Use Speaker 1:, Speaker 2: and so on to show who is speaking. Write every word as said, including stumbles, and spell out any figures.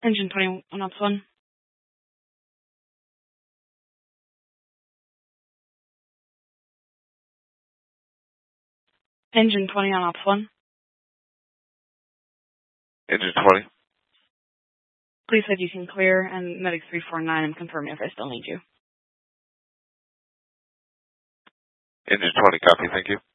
Speaker 1: Engine twenty on ops one. Engine twenty on ops one.
Speaker 2: Engine twenty.
Speaker 1: Please said you can clear, and medic three four nine, I'm confirming if I still need you.
Speaker 2: Engine twenty, copy, thank you.